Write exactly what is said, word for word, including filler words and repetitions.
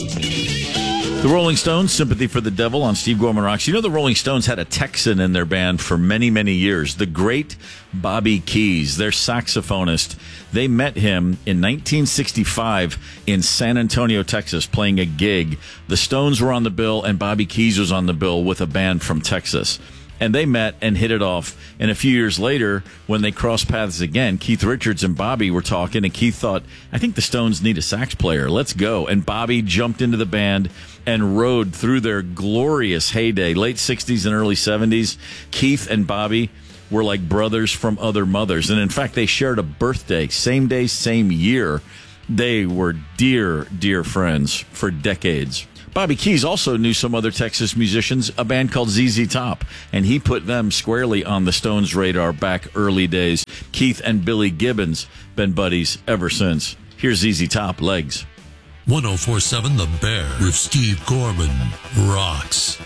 The Rolling Stones, Sympathy for the Devil on Steve Gorman Rocks. You know the Rolling Stones had a Texan in their band for many, many years. The great Bobby Keys, their saxophonist. They met him in nineteen sixty-five in San Antonio, Texas, playing a gig. The Stones were on the bill, and Bobby Keys was on the bill with a band from Texas. And they met and hit it off. And a few years later, when they crossed paths again, Keith Richards and Bobby were talking, and Keith thought, I think the Stones need a sax player. Let's go. And Bobby jumped into the band and rode through their glorious heyday, late sixties and early seventies. Keith and Bobby were like brothers from other mothers. And in fact, they shared a birthday, same day, same year. They were dear, dear friends for decades. Bobby Keys also knew some other Texas musicians, a band called Z Z Top, and he put them squarely on the Stones' radar back early days. Keith and Billy Gibbons been buddies ever since. Here's Z Z Top, Legs. one oh four point seven The Bear with Steve Gorman rocks.